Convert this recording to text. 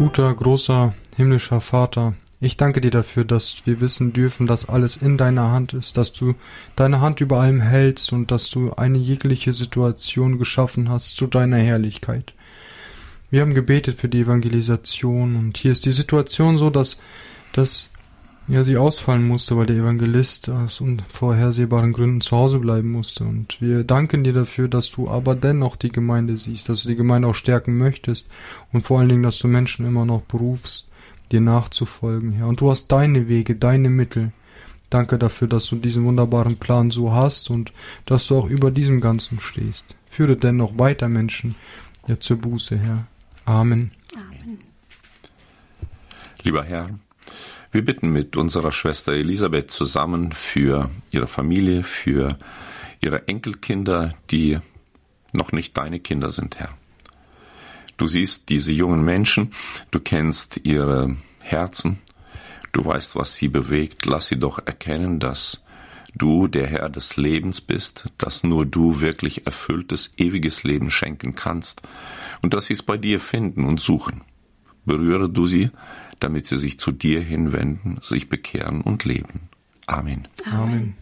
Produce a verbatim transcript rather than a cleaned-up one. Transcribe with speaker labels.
Speaker 1: Guter, großer, himmlischer Vater, ich danke dir dafür, dass wir wissen dürfen, dass alles in deiner Hand ist, dass du deine Hand über allem hältst und dass du eine jegliche Situation geschaffen hast zu deiner Herrlichkeit. Wir haben gebetet für die Evangelisation und hier ist die Situation so, dass, dass ja, sie ausfallen musste, weil der Evangelist aus unvorhersehbaren Gründen zu Hause bleiben musste. Und wir danken dir dafür, dass du aber dennoch die Gemeinde siehst, dass du die Gemeinde auch stärken möchtest und vor allen Dingen, dass du Menschen immer noch berufst, dir nachzufolgen, Herr. Und du hast deine Wege, deine Mittel. Danke dafür, dass du diesen wunderbaren Plan so hast und dass du auch über diesem Ganzen stehst. Führe dennoch weiter Menschen ja zur Buße, Herr. Amen.
Speaker 2: Amen.
Speaker 3: Lieber Herr, wir bitten mit unserer Schwester Elisabeth zusammen für ihre Familie, für ihre Enkelkinder, die noch nicht deine Kinder sind, Herr. Du siehst diese jungen Menschen, du kennst ihre Herzen, du weißt, was sie bewegt. Lass sie doch erkennen, dass du der Herr des Lebens bist, dass nur du wirklich erfülltes, ewiges Leben schenken kannst und dass sie es bei dir finden und suchen. Berühre du sie, damit sie sich zu dir hinwenden, sich bekehren und leben. Amen.
Speaker 1: Amen.